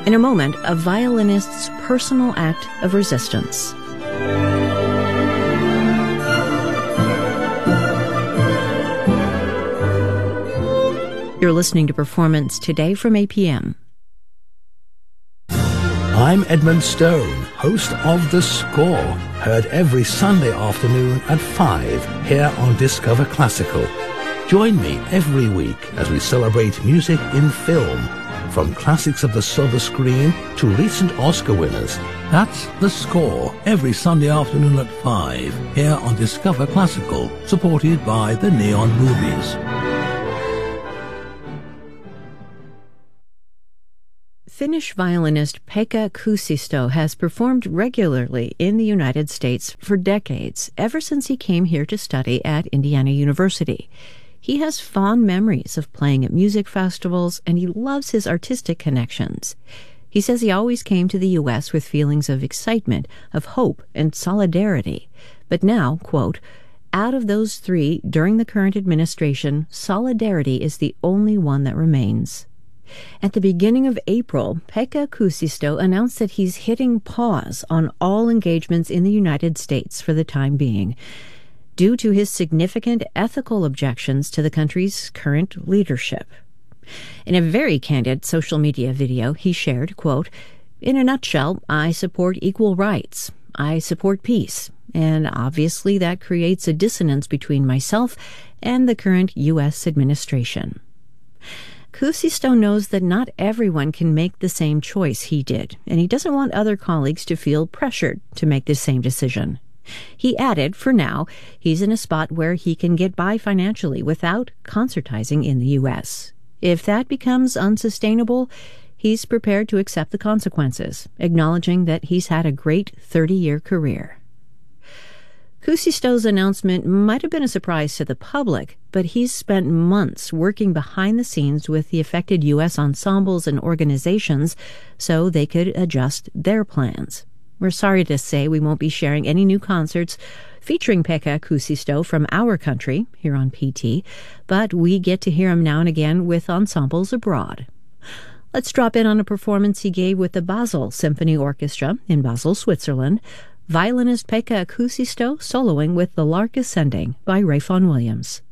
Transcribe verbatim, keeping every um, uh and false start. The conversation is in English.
In a moment, a violinist's personal act of resistance. You're listening to Performance Today from A P M. I'm Edmund Stone, host of The Score, heard every Sunday afternoon at five here on Discover Classical. Join me every week as we celebrate music in film, from classics of the silver screen to recent Oscar winners. That's The Score, every Sunday afternoon at five here on Discover Classical, supported by the Neon Movies. Finnish violinist Pekka Kuusisto has performed regularly in the United States for decades, ever since he came here to study at Indiana University. He has fond memories of playing at music festivals, and he loves his artistic connections. He says he always came to the U S with feelings of excitement, of hope, and solidarity. But now, quote, out of those three during the current administration, solidarity is the only one that remains. At the beginning of April, Pekka Kuusisto announced that he's hitting pause on all engagements in the United States for the time being, due to his significant ethical objections to the country's current leadership. In a very candid social media video, he shared, quote, in a nutshell, I support equal rights. I support peace. And obviously that creates a dissonance between myself and the current U S administration. Kuusisto knows that not everyone can make the same choice he did, and he doesn't want other colleagues to feel pressured to make the same decision. He added, for now, he's in a spot where he can get by financially without concertizing in the U S. If that becomes unsustainable, he's prepared to accept the consequences, acknowledging that he's had a great thirty-year career. Kuusisto's announcement might have been a surprise to the public, but he's spent months working behind the scenes with the affected U S ensembles and organizations so they could adjust their plans. We're sorry to say we won't be sharing any new concerts featuring Pekka Kuusisto from our country here on P T, but we get to hear him now and again with ensembles abroad. Let's drop in on a performance he gave with the Basel Symphony Orchestra in Basel, Switzerland. Violinist Pekka Kuusisto soloing with The Lark Ascending by Ray Vaughan Williams.